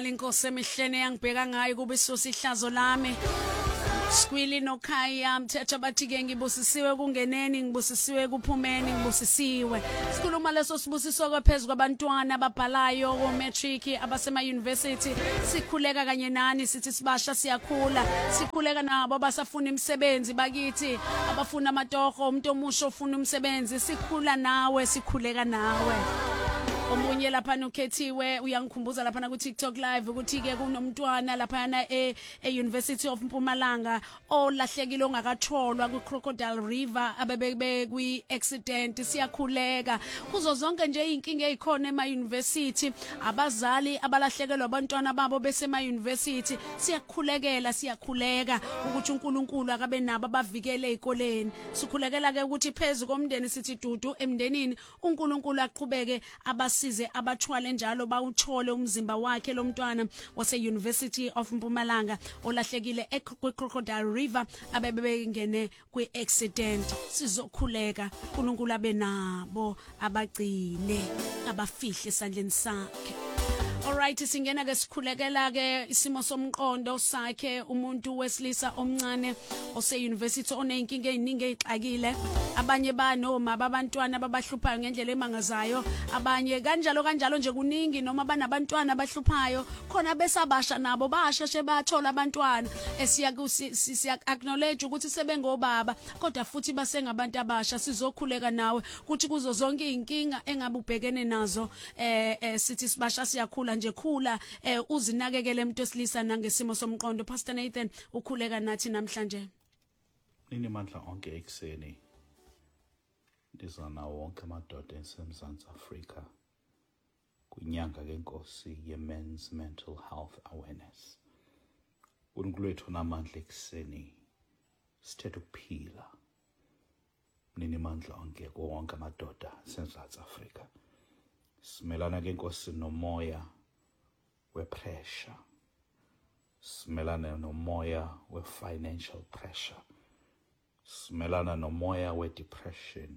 Inkosi emihlene yangibheka ngayo kube sosihlazo lami. Skwili nokhaya mthetho bathi ke ngibusisiwe kungeneni ngibusisiwe kuphumeni ngibusisiwe. Sikhuluma leso sibusiso kwaphezulu kwabantwana ababhalayo ko matric abasema university sikhuleka kanye nani sithi sibasha siyakhula sikhuleka nabo abasafuna imisebenzi bakithi abafuna amatoho umuntu omusha ofuna umsebenzi sikhula nawe sikhuleka nawe. Omunye lapha nokhethiwe uyangikhumbuza lapha ku TikTok live ukuthi ke kunomntwana lapha na University of Mpumalanga olahlekile ongakatholwa ku Crocodile River abebe kwi accident siyakhuleka kuzo zonke nje inkinga ezikhona ema university abazali abalahlekelwa abantwana babo besema university siyakhulekela siyakhuleka ukuthi uNkulunkulu akabe nabo abavikele ezikoleni sikhulekela ke ukuthi phezulu komndeni sithi dudu emndenini uNkulunkulu aqhubeke size abathwale njalo bawuthole umzimba wakhe lo mntwana wase University of Mpumalanga olahlekile ku Crocodile River abebengene kwi accident sizokhuleka uNkulunkulu abe nabo abagcine abafihle esandleni sakhe. Alright singena ke sikhulekela ke isimo somqondo sakhe umuntu wesilisa omncane ose university onenkinga eziningi ezixakile abanye banoma babantwana babahluphayo ngendlela emangazayo abanye kanjalo nje kuningi noma banabantwana abahluphayo khona besabasha nabo basheshe bathola abantwana siya acknowledge ukuthi sebengobaba kodwa futhi basengabantu abasha sizokhuleka nawe ukuthi kuzo zonke izinkinga engabe ubhekene nazo sithi sibasha siyakhula nje khula uzinakekele umuntu wesilisa nangesimo somqondo. Pastor Nathan ukhuleka nathi namhlanje. Inimandla onke ekseni ndizana wonke amadoda eMzantsi Afrika kunyanga lenkosi ye-Men's Mental Health Awareness. uNkulunkulu wethu namandla ekseni sithethe ukuphila. Inimandla onke wonke amadoda eMzantsi Afrika simelana lenkosi nomoya we-pressure simelana nomoya we-financial pressure simelana nomoya we-depression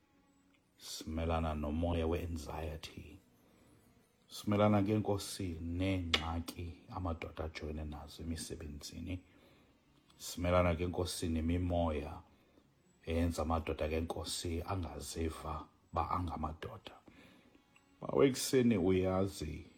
simelana nomoya we-anxiety simelana ngenkosi nengxaki amadoda ajoyene nazo emisebenzini simelana ngenkosi nemimoya eyenza amadoda ngenkosi angaziva ba angamadoda. Bawekuseni uyazi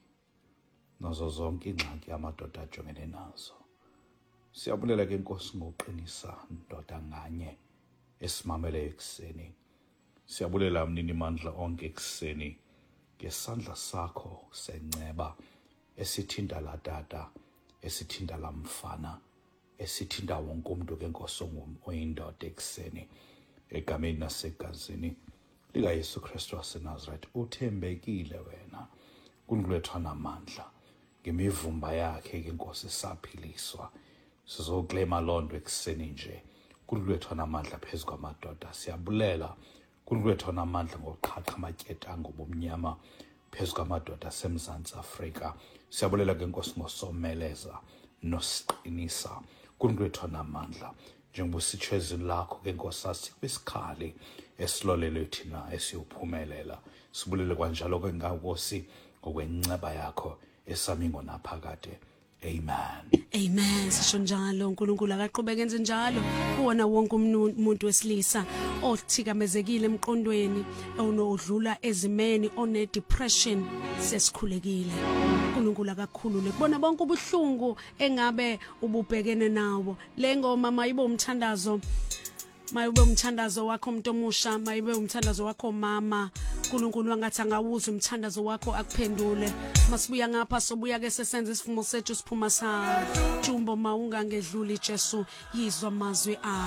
nazo zonke ingxaki amadoda ajongene nazo. Siyabulela ke inkosi ngoqinisa indoda nganye esimamele ekseni. Siyabulela mnini mandla onke ekseni ngesandla sakho senceba esithinda la tata esithinda la mfana esithinda wonke umuntu ke inkosi oyindoda ekseni egameni nasegazini lika Yesu Kristu waseNazaretha. Uthembekile wena uNkulunkulu wethu anamandla ngemivumba yakhe ke inkosi saphiliswa sizoklema londo ekseni nje uNkulunkulu wethu anamandla phezulu kwamadoda. Siyabulela uNkulunkulu wethu anamandla ngoqhaqha amatyeta ngobumnyama phezulu kwamadoda aseMzantsi Afrika. Siyabulela ke inkosi ngosomeleza nosiqinisa uNkulunkulu wethu anamandla njengoba sitsho ezini lakho ke inkosi asikwisikhali esilolelwe thina esiyophumelela. Sibulele kanjalo ke ngankosi ngokwenceba yakho esamingo naphakade. Amen. Amen. Sisho njalo uNkulunkulu akaqhubeka enze njalo kuwona wonke umuntu wesilisa othikamezekile emqondweni onodlula ezimeni one depression sesikhulekile. uNkulunkulu akakhulule kubona bonke ubuhlungu engabe ububhekene nawo. Le ngoma mayibe umthandazo mayibe umthandazo wakho umuntu omusha mayibe umthandazo wakho mama uNkulunkulu angathi angawuza umthandazo wakho akuphendule. Masibuya ngapha sobuya ke sesenze isifumo sethu siphuma sa Jumbo mawungangedluli Jesu yizwa amazwi